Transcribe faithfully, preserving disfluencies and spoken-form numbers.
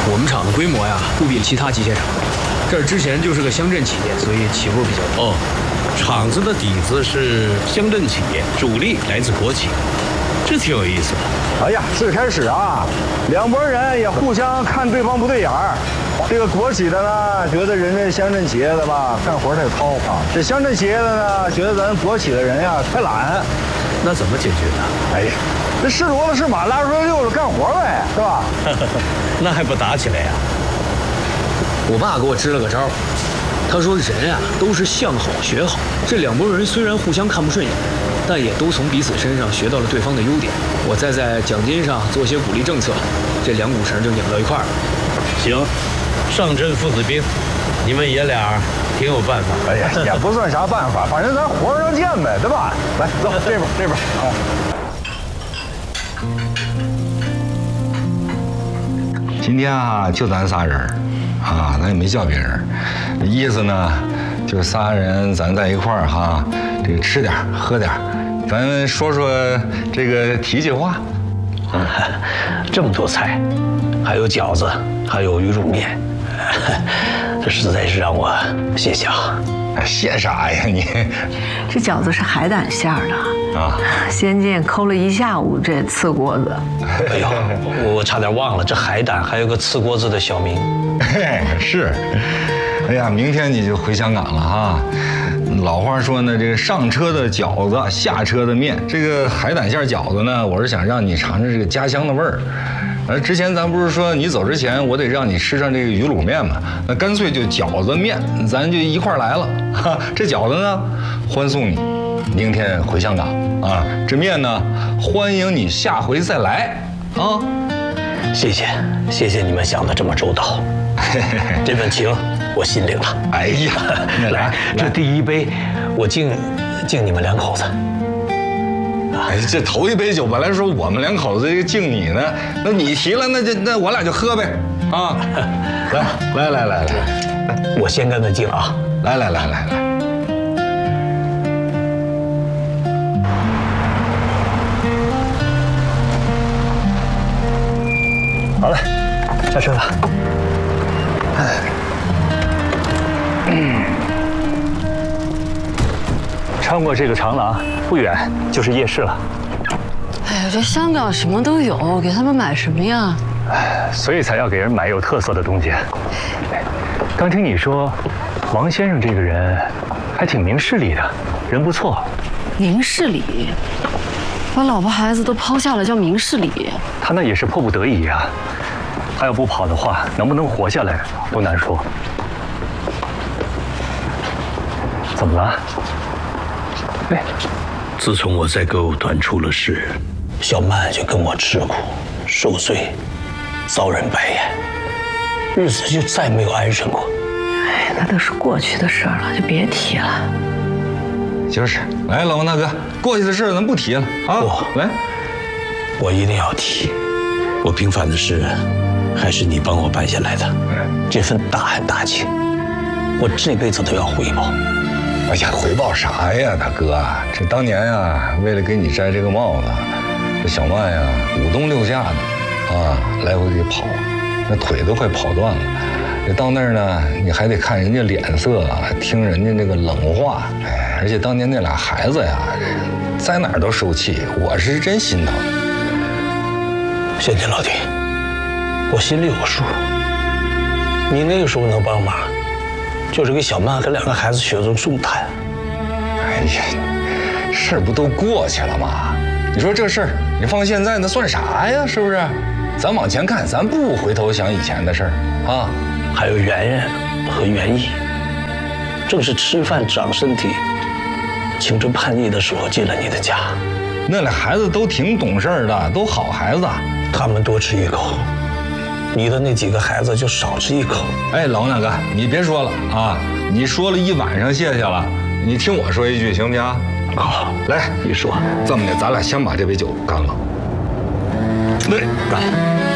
我们厂的规模呀，不比其他机械厂。这儿之前就是个乡镇企业，所以起步比较低。 哦，厂子的底子是乡镇企业，主力来自国企，这挺有意思的。 哎呀，最开始啊，两拨人也互相看对方不对眼儿。这个国企的呢，觉得人家乡镇企业的吧干活太糙啊；这乡镇企业的呢，觉得咱国企的人呀太懒。 那怎么解决呢？ 哎呀，这是骡子是马，拉出来溜溜干活呗，是吧？ 那还不打起来呀？ 我爸给我支了个招，他说人啊都是向好学好。这两拨人虽然互相看不顺眼，但也都从彼此身上学到了对方的优点。我再在奖金上做些鼓励政策，这两股绳就拧到一块儿了。 行，上阵父子兵，你们爷俩挺有办法。 哎呀，也不算啥办法，反正咱活上见呗，对吧？来，走这边这边啊。今天啊，就咱仨人啊，咱也没叫别人。意思呢，就仨人咱在一块儿哈，这个吃点喝点，咱说说这个提起话。 嗯，这么多菜，还有饺子，还有鱼乳面，这实在是让我谢谢啊！ 谢啥呀你？ 这饺子是海胆馅儿的啊， 仙剑抠了一下午这刺锅子。 哎呦，我差点忘了，这海胆还有个刺锅子的小名。 是，哎呀，明天你就回香港了哈。老话说呢，这个上车的饺子，下车的面。这个海胆馅饺子呢，我是想让你尝尝这个家乡的味儿。而之前咱不是说你走之前，我得让你吃上这个鱼卤面嘛？那干脆就饺子面，咱就一块来了。哈，这饺子呢，欢送你明天回香港啊。这面呢，欢迎你下回再来啊。 谢谢，谢谢你们想得这么周到。这份情我心领了。 哎呀， 来，这第一杯我敬敬你们两口子。 哎，这头一杯酒本来说我们两口子这个敬你呢，那你提了，那就那我俩就喝呗啊！来来来来来， 我先跟他敬啊！ 来来来来来， 好了，下车吧。 嗯，穿过这个长廊不远就是夜市了。 哎呀，这香港什么都有，给他们买什么呀？ 所以才要给人买有特色的东西。刚听你说，王先生这个人还挺明事理的，人不错。 明事理，把老婆孩子都抛下了叫明事理？ 他那也是迫不得已啊。他要不跑的话，能不能活下来都难说。怎么了？哎， 自从我在歌舞团出了事，小曼就跟我吃苦受罪，遭人白眼，日子就再没有安生过。 哎，那都是过去的事了，就别提了。 就是，来，老王大哥，过去的事咱不提了啊。 不， 来， 我一定要提。我平反的事，还是你帮我办下来的，这份大恩大情，我这辈子都要回报。 哎呀，回报啥呀，大哥？这当年呀，为了给你摘这个帽子，这小曼呀，五东六下的，啊，来回给跑，那腿都快跑断了。这到那儿呢，你还得看人家脸色啊，听人家那个冷话。哎，而且当年那俩孩子呀，在哪儿都受气，我是真心疼。 谢谢老弟，我心里有数。你那个时候能帮忙，就是给小曼和两个孩子雪中送炭。 哎呀，事儿不都过去了吗？你说这事儿，你放现在那算啥呀？是不是？咱往前看，咱不回头想以前的事儿啊。 还有圆圆和袁毅，正是吃饭长身体、青春叛逆的时候进了你的家。 那俩孩子都挺懂事的，都好孩子。 他们多吃一口，你的那几个孩子就少吃一口。 哎，老大哥，你别说了啊！你说了一晚上谢谢了，你听我说一句行不行？ 好， 来， 你说。 这么的，咱俩先把这杯酒干了。对，干。